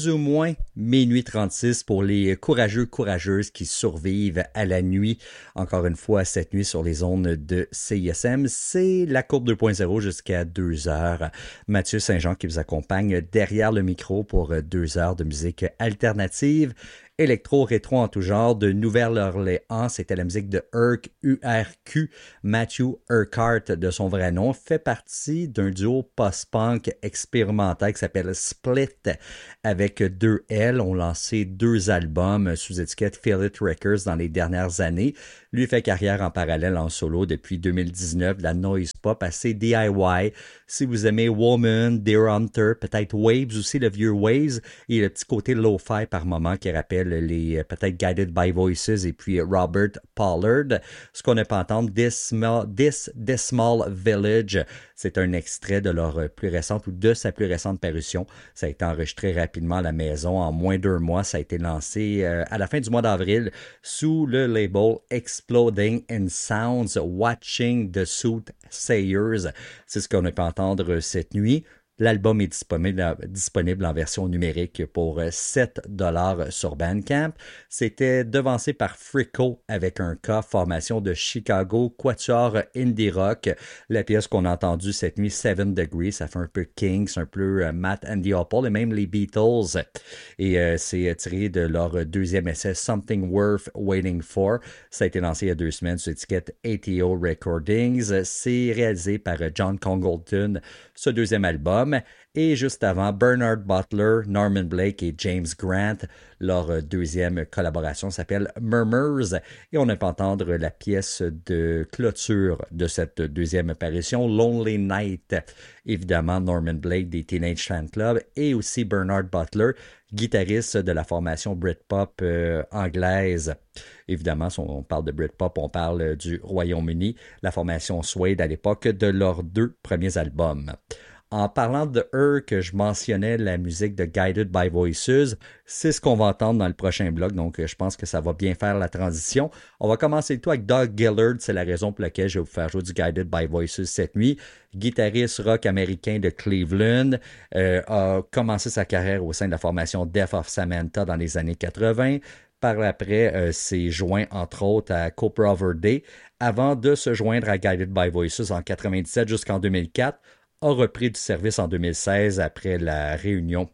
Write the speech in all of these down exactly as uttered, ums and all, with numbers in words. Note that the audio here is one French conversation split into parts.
plus ou moins minuit trente-six pour les courageux, courageuses qui survivent à la nuit. Encore une fois, cette nuit sur les ondes de C I S M, c'est la courbe deux point zéro jusqu'à deux heures. Mathieu Saint-Jean qui vous accompagne derrière le micro pour deux heures de musique alternative. Électro, rétro en tout genre, de Nouvelle-Orléans, c'était la musique de Urk, U R Q, Matthew Urquhart de son vrai nom, fait partie d'un duo post-punk expérimental qui s'appelle Split, avec deux L, ont lancé deux albums sous étiquette Feel It Records dans les dernières années. Lui fait carrière en parallèle en solo depuis deux mille dix-neuf, de la noise pop assez D I Y. Si vous aimez Woman, Deer Hunter, peut-être Waves aussi, le vieux Waves, et le petit côté lo-fi par moment qui rappelle les peut-être Guided by Voices et puis Robert Pollard. Ce qu'on n'a pas entendre, This Small, This, This Small Village, c'est un extrait de leur plus récente ou de sa plus récente parution. Ça a été enregistré rapidement à la maison en moins d'un mois. Ça a été lancé euh, à la fin du mois d'avril sous le label Exploding in Sounds, Watching the Suit Sayers. C'est ce qu'on a pu entendre cette nuit. L'album est disponible, disponible en version numérique pour sept dollars sur Bandcamp. C'était devancé par Frico avec un K, formation de Chicago, quatuor indie rock. La pièce qu'on a entendue cette nuit, Seven Degrees, ça fait un peu Kings, un peu Matt and the Apple et même les Beatles. Et euh, c'est tiré de leur deuxième essai, Something Worth Waiting For. Ça a été lancé il y a deux semaines sur l'étiquette A T O Recordings. C'est réalisé par John Congleton, ce deuxième album. Et juste avant, Bernard Butler, Norman Blake et James Grant, leur deuxième collaboration s'appelle Murmurs. Et on a pu entendre la pièce de clôture de cette deuxième apparition, Lonely Night. Évidemment, Norman Blake des Teenage Fan Club et aussi Bernard Butler, guitariste de la formation Britpop euh, anglaise. Évidemment, si on parle de Britpop, on parle du Royaume-Uni, la formation Suede à l'époque de leurs deux premiers albums. En parlant de Urk, je mentionnais la musique de Guided by Voices. C'est ce qu'on va entendre dans le prochain bloc, donc je pense que ça va bien faire la transition. On va commencer le tout avec Doug Gillard, c'est la raison pour laquelle je vais vous faire jouer du Guided by Voices cette nuit. Guitariste rock américain de Cleveland, euh, a commencé sa carrière au sein de la formation Death of Samantha dans les années quatre-vingts. Par après, euh, s'est joint entre autres à Copra Verde, avant de se joindre à Guided by Voices en quatre-vingt-dix-sept jusqu'en deux mille quatre. A repris du service en deux mille seize après la réunion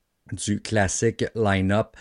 du classique line-up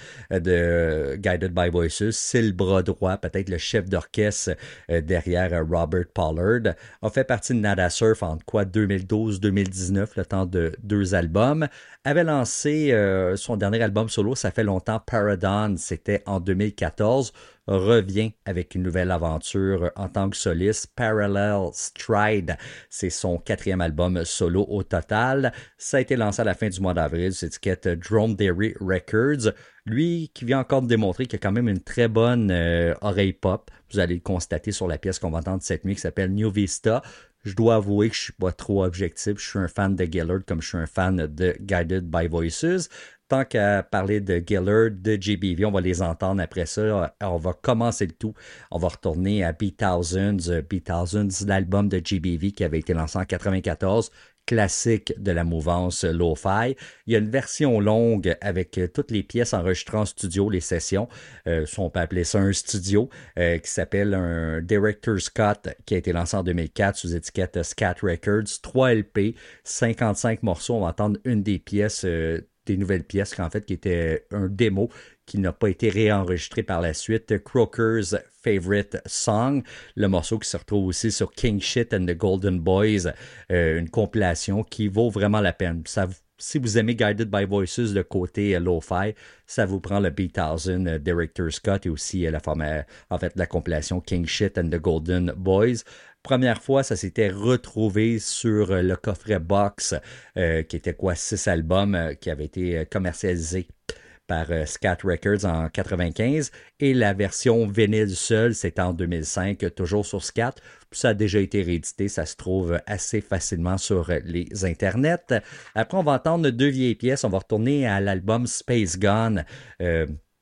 de Guided by Voices. C'est le bras droit, peut-être le chef d'orchestre derrière Robert Pollard. A fait partie de Nada Surf entre quoi deux mille douze deux mille dix-neuf, le temps de deux albums. Avait lancé euh, son dernier album solo, ça fait longtemps, Paradon, c'était en deux mille quatorze. Revient avec une nouvelle aventure en tant que soliste, Parallel Stride. C'est son quatrième album solo au total. Ça a été lancé à la fin du mois d'avril sur l'étiquette Dromedary Records. Lui qui vient encore de démontrer qu'il a quand même une très bonne euh, oreille pop. Vous allez le constater sur la pièce qu'on va entendre cette nuit qui s'appelle New Vista. Je dois avouer que je suis pas trop objectif. Je suis un fan de Gillard comme je suis un fan de Guided by Voices. Tant qu'à parler de Gillard, de J B V, on va les entendre après ça. On va commencer le tout. On va retourner à B Thousands. B Thousands, l'album de J B V qui avait été lancé en quatre-vingt-quatorze. Classique de la mouvance lo-fi. Il y a une version longue avec toutes les pièces enregistrées en studio, les sessions. Euh, on peut appeler ça un studio, euh, qui s'appelle un Director's Cut, qui a été lancé en deux mille quatre sous étiquette Scat Records. trois L P, cinquante-cinq morceaux. On va entendre une des pièces, euh, des nouvelles pièces, en fait, qui était un démo qui n'a pas été réenregistré par la suite. Croker's Favorite Song, le morceau qui se retrouve aussi sur King Shit and the Golden Boys, euh, une compilation qui vaut vraiment la peine. Ça, si vous aimez Guided by Voices, le côté euh, lo-fi, ça vous prend le B mille euh, Director's Cut et aussi euh, la forme, euh, en fait, la compilation King Shit and the Golden Boys. Première fois, ça s'était retrouvé sur le coffret box, euh, qui était quoi, six albums, euh, qui avait été commercialisé par euh, Scat Records en quatre-vingt-quinze, et la version vinyle seule, c'était en deux mille cinq, toujours sur Scat. Puis ça a déjà été réédité, ça se trouve assez facilement sur les internets. Après, on va entendre deux vieilles pièces, on va retourner à l'album Space Gone, euh,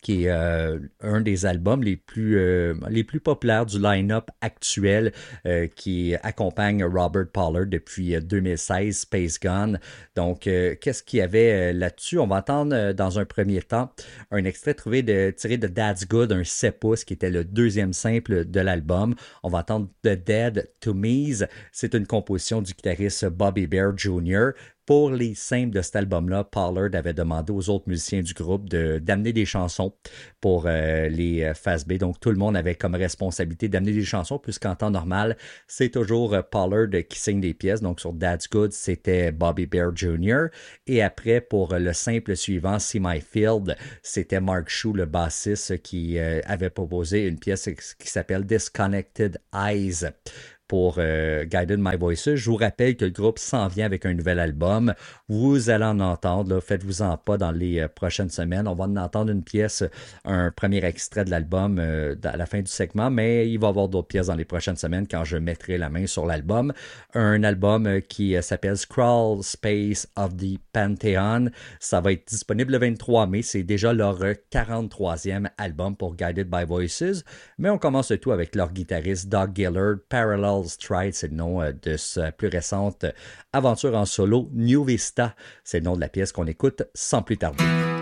qui est euh, un des albums les plus, euh, les plus populaires du line-up actuel euh, qui accompagne Robert Pollard depuis deux mille seize, Space Gun. Donc, euh, qu'est-ce qu'il y avait là-dessus? On va entendre euh, dans un premier temps un extrait trouvé de, tiré de Dad's Good, un sept pouces, qui était le deuxième simple de l'album. On va entendre The Dead to Me's. C'est une composition du guitariste Bobby Bare junior Pour les simples de cet album-là, Pollard avait demandé aux autres musiciens du groupe de, d'amener des chansons pour euh, les euh, Fast B. Donc, tout le monde avait comme responsabilité d'amener des chansons, puisqu'en temps normal, c'est toujours euh, Pollard qui signe des pièces. Donc, sur Dad's Good, c'était Bobby Bare junior Et après, pour le simple suivant, See My Field, c'était Mark Shue, le bassiste, qui euh, avait proposé une pièce qui s'appelle Disconnected Eyes pour euh, Guided My Voices. Je vous rappelle que le groupe s'en vient avec un nouvel album. Vous allez en entendre, là, faites-vous-en pas dans les euh, prochaines semaines. On va en entendre une pièce, un premier extrait de l'album euh, à la fin du segment, mais il va y avoir d'autres pièces dans les prochaines semaines quand je mettrai la main sur l'album. Un album euh, qui euh, s'appelle Crawl Space of the Pantheon. Ça va être disponible le vingt-trois mai. C'est déjà leur quarante-troisième album pour Guided by Voices. Mais on commence le tout avec leur guitariste Doug Gillard, Parallel Stride, c'est le nom de sa plus récente aventure en solo. New Vista, c'est le nom de la pièce qu'on écoute sans plus tarder.